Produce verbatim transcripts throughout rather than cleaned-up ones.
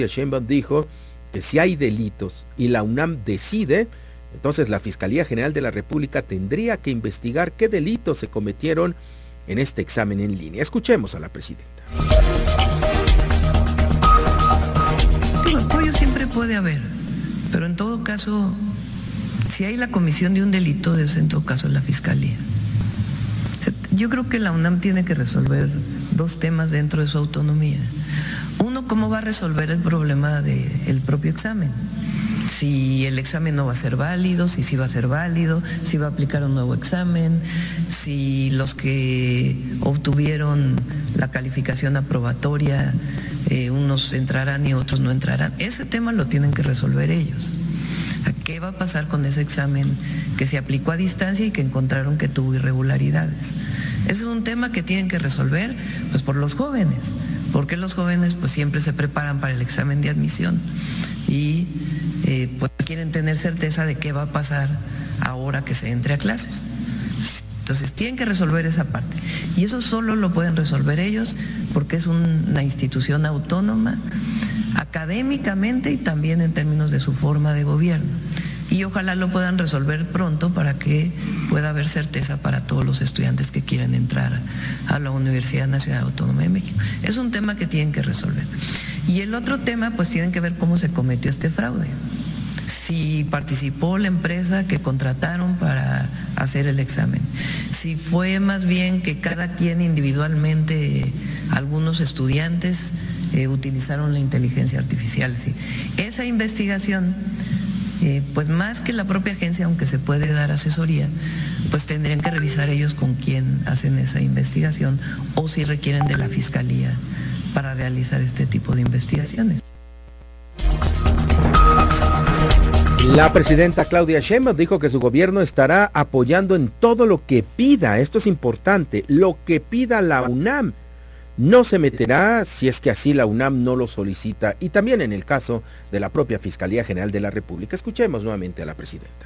Sheinbaum dijo que si hay delitos y la UNAM decide, entonces la Fiscalía General de la República tendría que investigar qué delitos se cometieron en este examen en línea. Escuchemos a la presidenta. Digo, apoyo siempre puede haber, pero en todo caso, si hay la comisión de un delito, es en todo caso la Fiscalía. Yo creo que la UNAM tiene que resolver dos temas dentro de su autonomía. Uno, cómo va a resolver el problema del propio examen. Si el examen no va a ser válido, si sí va a ser válido, si va a aplicar un nuevo examen, si los que obtuvieron la calificación aprobatoria, eh, unos entrarán y otros no entrarán. Ese tema lo tienen que resolver ellos. ¿Qué va a pasar con ese examen que se aplicó a distancia y que encontraron que tuvo irregularidades? Ese es un tema que tienen que resolver, pues, por los jóvenes, porque los jóvenes pues siempre se preparan para el examen de admisión y eh, pues quieren tener certeza de qué va a pasar ahora que se entre a clases. Entonces tienen que resolver esa parte, y eso solo lo pueden resolver ellos porque es una institución autónoma académicamente y también en términos de su forma de gobierno, y ojalá lo puedan resolver pronto para que pueda haber certeza para todos los estudiantes que quieran entrar a la Universidad Nacional Autónoma de México. Es un tema que tienen que resolver. Y el otro tema, pues tienen que ver cómo se cometió este fraude. Si participó la empresa que contrataron para hacer el examen, si fue más bien que cada quien individualmente, algunos estudiantes eh, utilizaron la inteligencia artificial. Sí. Esa investigación, eh, pues más que la propia agencia, aunque se puede dar asesoría, pues tendrían que revisar ellos con quién hacen esa investigación o si requieren de la Fiscalía para realizar este tipo de investigaciones. La presidenta Claudia Sheinbaum dijo que su gobierno estará apoyando en todo lo que pida, esto es importante, lo que pida la UNAM. No se meterá si es que así la UNAM no lo solicita, y también en el caso de la propia Fiscalía General de la República. Escuchemos nuevamente a la presidenta.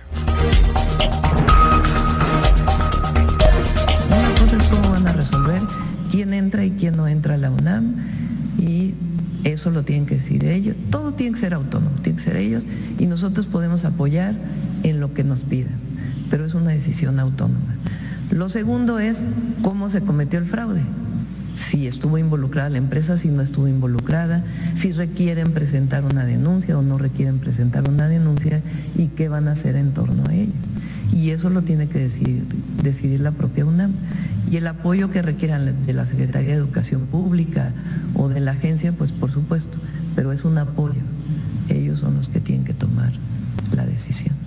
Una cosa es cómo van a resolver quién entra y quién no entra a la UNAM, y eso lo tienen que decir ellos. Todo tiene que ser autónomo, tiene que ser ellos, y nosotros podemos apoyar en lo que nos pidan, pero es una decisión autónoma. Lo segundo es cómo se cometió el fraude, si estuvo involucrada la empresa, si no estuvo involucrada, si requieren presentar una denuncia o no requieren presentar una denuncia, y qué van a hacer en torno a ello. Y eso lo tiene que decidir, decidir la propia UNAM. Y el apoyo que requieran de la Secretaría de Educación Pública o de la agencia, pues por supuesto, pero es un apoyo. Ellos son los que tienen que tomar la decisión.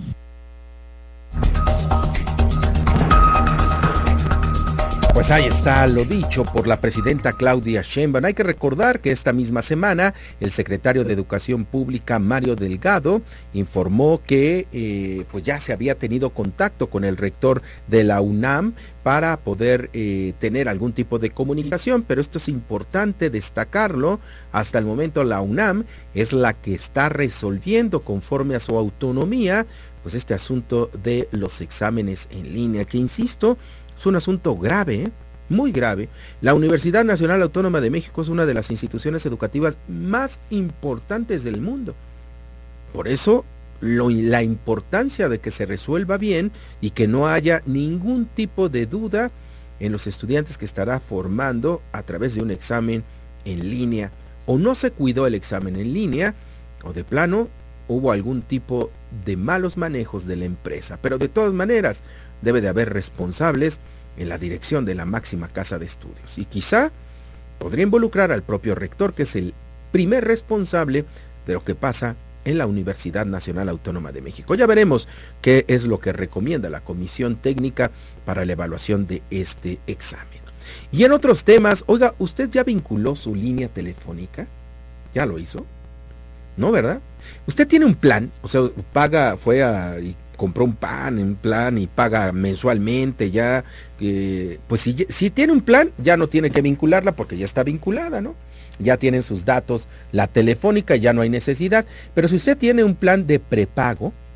Pues ahí está lo dicho por la presidenta Claudia Sheinbaum. Hay que recordar que esta misma semana el secretario de Educación Pública, Mario Delgado, informó que eh, pues ya se había tenido contacto con el rector de la UNAM para poder eh, tener algún tipo de comunicación, pero esto es importante destacarlo. Hasta el momento la UNAM es la que está resolviendo conforme a su autonomía pues este asunto de los exámenes en línea, que insisto, es un asunto grave, ¿eh? Muy grave. La Universidad Nacional Autónoma de México es una de las instituciones educativas más importantes del mundo. Por eso, lo, la importancia de que se resuelva bien y que no haya ningún tipo de duda en los estudiantes que estará formando a través de un examen en línea. O no se cuidó el examen en línea, o de plano hubo algún tipo de malos manejos de la empresa. Pero de todas maneras, debe de haber responsables en la dirección de la máxima casa de estudios, y quizá podría involucrar al propio rector, que es el primer responsable de lo que pasa en la Universidad Nacional Autónoma de México. Ya veremos qué es lo que recomienda la Comisión Técnica para la evaluación de este examen. Y en otros temas, oiga, ¿usted ya vinculó su línea telefónica? ¿Ya lo hizo? ¿No, verdad? Usted tiene un plan, o sea, paga, fue a... y compró un pan en plan y paga mensualmente, ya, eh, pues si, si tiene un plan, ya no tiene que vincularla porque ya está vinculada, ¿no? Ya tienen sus datos, la telefónica, ya no hay necesidad. Pero si usted tiene un plan de prepago,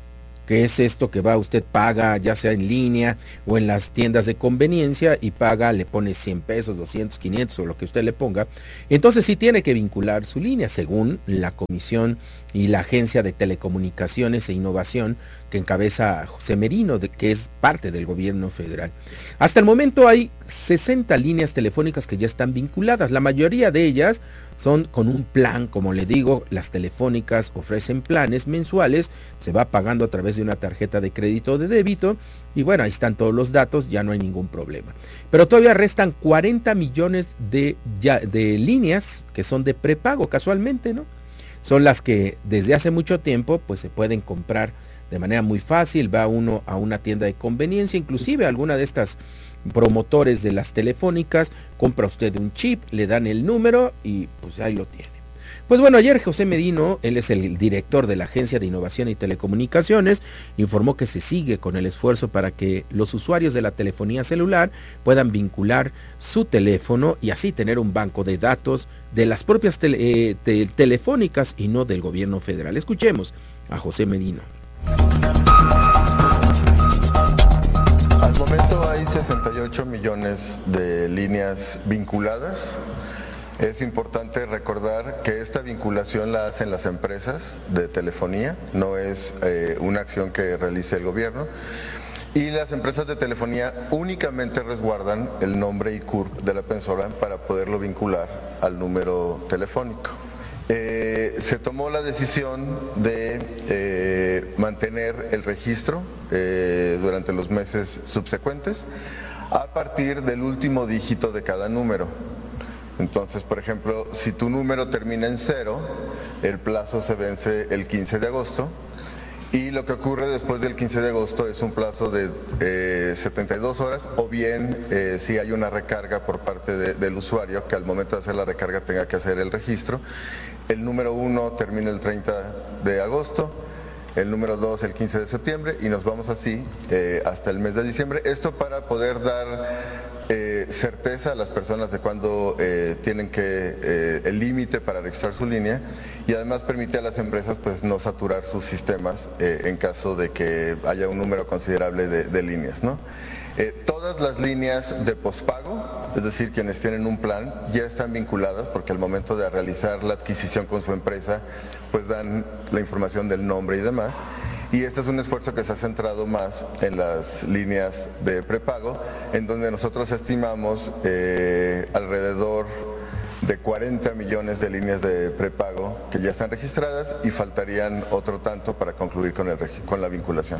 que es esto que va, usted paga ya sea en línea o en las tiendas de conveniencia y paga, le pone cien pesos, doscientos, quinientos o lo que usted le ponga. Entonces sí tiene que vincular su línea según la Comisión y la Agencia de Telecomunicaciones e Innovación que encabeza José Merino, de, que es parte del gobierno federal. Hasta el momento hay sesenta líneas telefónicas que ya están vinculadas, la mayoría de ellas son con un plan, como le digo, las telefónicas ofrecen planes mensuales, se va pagando a través de una tarjeta de crédito o de débito, y bueno, ahí están todos los datos, ya no hay ningún problema. Pero todavía restan cuarenta millones de, ya, de líneas que son de prepago, casualmente, ¿no? Son las que desde hace mucho tiempo pues se pueden comprar de manera muy fácil, va uno a una tienda de conveniencia, inclusive alguna de estas promotores de las telefónicas, compra usted un chip, le dan el número y pues ahí lo tiene. Pues bueno, ayer José Merino, él es el director de la Agencia de Innovación y Telecomunicaciones, informó que se sigue con el esfuerzo para que los usuarios de la telefonía celular puedan vincular su teléfono y así tener un banco de datos de las propias tele, eh, te, telefónicas y no del gobierno federal. Escuchemos a José Merino. Al momento hay sesenta y ocho millones de líneas vinculadas. Es importante recordar que esta vinculación la hacen las empresas de telefonía, no es eh, una acción que realice el gobierno. Y las empresas de telefonía únicamente resguardan el nombre y C U R P de la persona para poderlo vincular al número telefónico. Eh, se tomó la decisión de eh, mantener el registro eh, durante los meses subsecuentes a partir del último dígito de cada número. Entonces, por ejemplo, si tu número termina en cero, el plazo se vence el quince de agosto y lo que ocurre después del quince de agosto es un plazo de eh, setenta y dos horas o bien eh, si hay una recarga por parte de, del usuario que al momento de hacer la recarga tenga que hacer el registro. El número uno termina el treinta de agosto, el número dos el quince de septiembre y nos vamos así eh, hasta el mes de diciembre. Esto para poder dar eh, certeza a las personas de cuándo eh, tienen que, eh, el límite para registrar su línea y además permite a las empresas pues no saturar sus sistemas eh, en caso de que haya un número considerable de, de líneas, ¿no? Eh, todas las líneas de pospago, es decir, quienes tienen un plan, ya están vinculadas porque al momento de realizar la adquisición con su empresa, pues dan la información del nombre y demás. Y este es un esfuerzo que se ha centrado más en las líneas de prepago, en donde nosotros estimamos eh, alrededor de cuarenta millones de líneas de prepago que ya están registradas y faltarían otro tanto para concluir con, el, con la vinculación.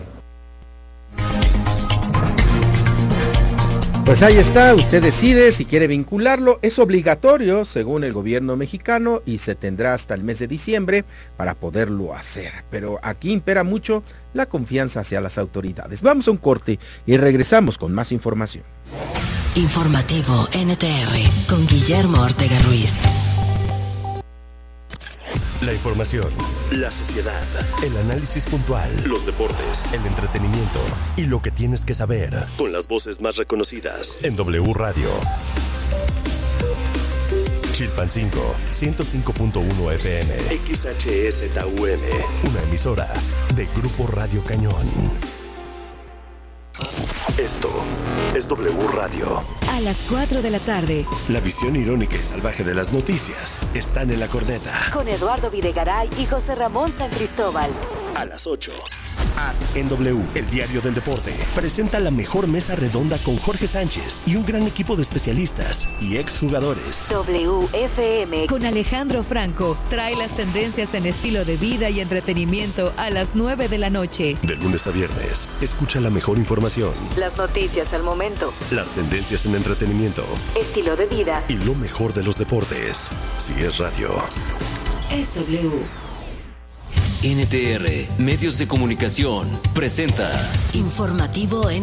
Pues ahí está, usted decide si quiere vincularlo, es obligatorio según el gobierno mexicano y se tendrá hasta el mes de diciembre para poderlo hacer, pero aquí impera mucho la confianza hacia las autoridades. Vamos a un corte y regresamos con más información. Informativo N T R con Guillermo Ortega Ruiz. La información, la sociedad, el análisis puntual, los deportes, el entretenimiento y lo que tienes que saber con las voces más reconocidas en W Radio. Chilpancingo, ciento cinco punto uno F M, X H S T U M, una emisora de Grupo Radio Cañón. Esto es W Radio. A las cuatro de la tarde. La visión irónica y salvaje de las noticias están en la corneta. Con Eduardo Videgaray y José Ramón San Cristóbal. A las ocho. Haz en W, el diario del deporte. Presenta la mejor mesa redonda con Jorge Sánchez y un gran equipo de especialistas y exjugadores. W F M con Alejandro Franco trae las tendencias en estilo de vida y entretenimiento a las nueve de la noche. De lunes a viernes, escucha la mejor información. Las noticias al momento. Las tendencias en entretenimiento. Estilo de vida. Y lo mejor de los deportes. Si es radio. Es W. N T R, Medios de Comunicación, presenta Informativo N